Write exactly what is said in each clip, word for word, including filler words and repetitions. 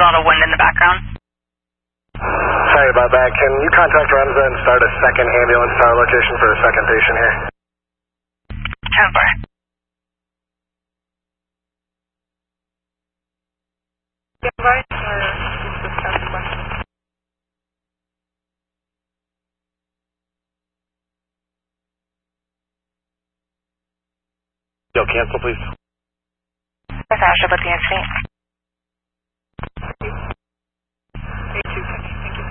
lot of wind in the background. Sorry about that. Can you contact Remza and start a second ambulance to our location for a second patient here? ten four. Advice or just discuss the question? Yo, cancel please. Let's ask about the incident. A two, thank you. Thank you.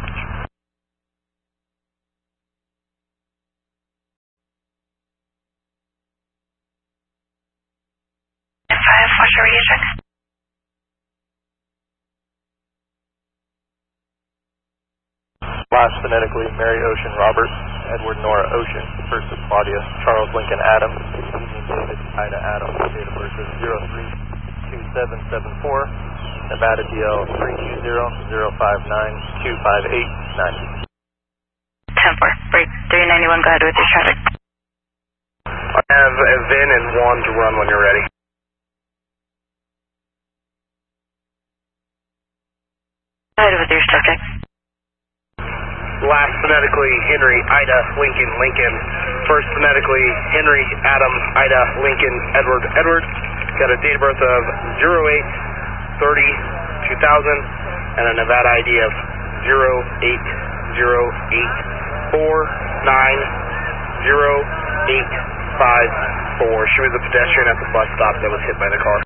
ten five, what's your reason? Last phonetically, Mary Ocean Robert, Edward Nora Ocean, first of Claudia, Charles Lincoln Adams, Union David Ida Adams, date of birth is zero three two seven seven four, Nevada D L three two zero zero five nine two five eight nine. ten four, break, three ninety-one, go ahead with your traffic. I have a V I N and one to run when you're ready. Go ahead with your subject. Last phonetically, Henry, Ida, Lincoln, Lincoln. First phonetically, Henry, Adam, Ida, Lincoln, Edward, Edward. Got a date of birth of zero eight thirty two thousand and a Nevada I D of zero eight zero eight four nine zero eight five four. She was a pedestrian at the bus stop that was hit by the car.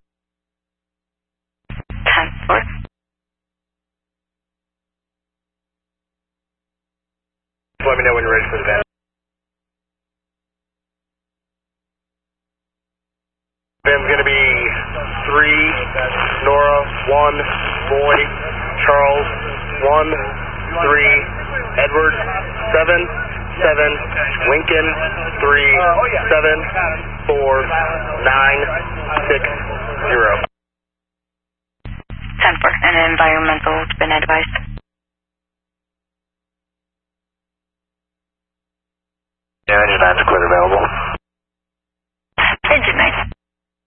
ten four. Let me know when you're ready for the van. Van's going to be three, Nora, one, Boy, Charles, one, three, Edward, seven, seven, Lincoln, three, seven, four, nine, six, zero. ten four, and an environmental has been advised. Yeah, engine nine's clear available.